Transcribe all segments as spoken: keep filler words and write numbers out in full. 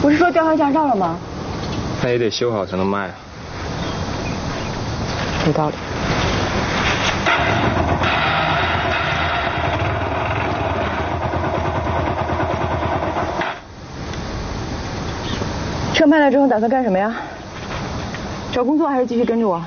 不是说吊销驾照了吗？ 那也得修好才能卖啊。 有道理。车卖了之后打算干什么呀？找工作还是继续跟着我？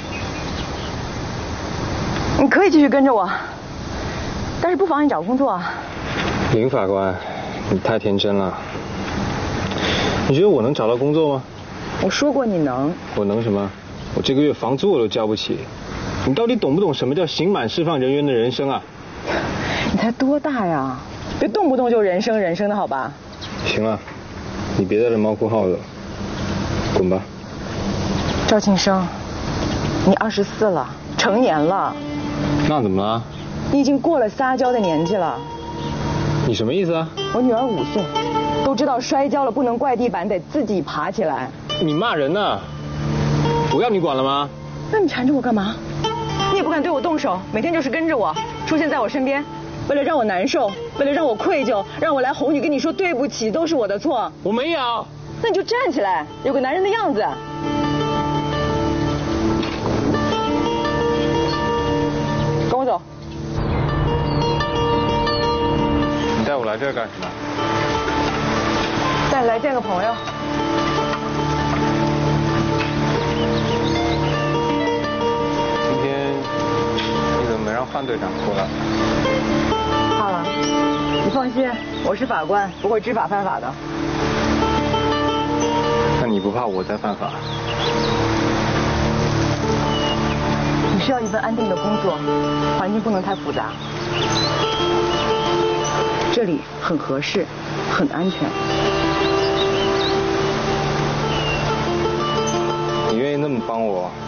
你可以继续跟着我，但是不妨碍你找工作啊。 林法官，你太天真了。你觉得我能找到工作吗？ 我说过你能。 我能什么？我这个月房租我都交不起。你到底懂不懂什么叫刑满释放人员的人生啊？ 你才多大呀？别动不动就人生人生的好吧？ 行了，你别在这猫哭耗子了，滚吧。 赵庆生，你二十四了，成年了。 那怎么了？ 你已经过了撒娇的年纪了。 你什么意思啊？ 我女儿五岁，都知道摔跤了不能怪地板，得自己爬起来。 你骂人呢？我要你管了吗？ 那你缠着我干嘛？你也不敢对我动手，每天就是跟着我，出现在我身边，为了让我难受，为了让我愧疚，让我来哄你，跟你说对不起，都是我的错。 我没有。 那你就站起来，有个男人的样子。跟我走。 你带我来这儿干什么？ 带你来见个朋友。 今天你怎么没让范队长过来？ 怕了，你放心，我是法官，不会知法犯法的。 那你不怕我再犯法？ 你需要一份安定的工作，环境不能太复杂。这里很合适，很安全。 你愿意那么帮我，